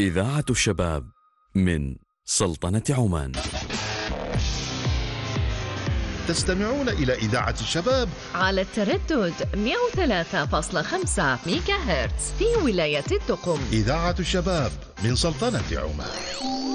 إذاعة الشباب من سلطنة عمان. تستمعون إلى إذاعة الشباب على التردد 103.5 ميجا هرتز في ولاية الدقم. إذاعة الشباب من سلطنة عمان.